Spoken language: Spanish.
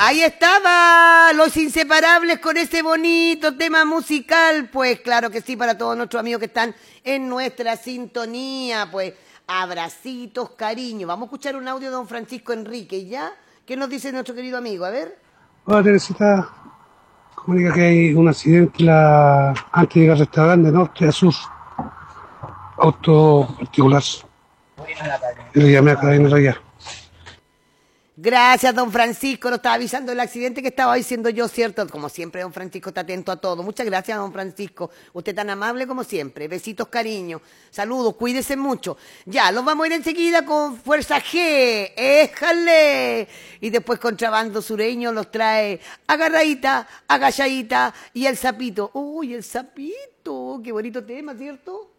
Ahí estaba, Los Inseparables con ese bonito tema musical. Pues claro que sí, para todos nuestros amigos que están en nuestra sintonía. Pues abracitos, cariño. Vamos a escuchar un audio de don Francisco Enrique, ¿ya? ¿Qué nos dice nuestro querido amigo? A ver. Hola Teresita, comunica que hay un accidente antes de llegar al restaurante de norte a sur, auto particular. Y le llamé a Carabineros allá. Gracias, don Francisco. Nos estaba avisando del accidente que estaba diciendo yo, ¿cierto? Como siempre, don Francisco está atento a todo. Muchas gracias, don Francisco. Usted tan amable como siempre. Besitos, cariño. Saludos, cuídese mucho. Ya, los vamos a ir enseguida con Fuerza G. ¡Éjale! Y después Contrabando Sureño los trae agarradita, agachadita y el sapito. ¡Uy, el sapito! ¡Qué bonito tema, ¿cierto?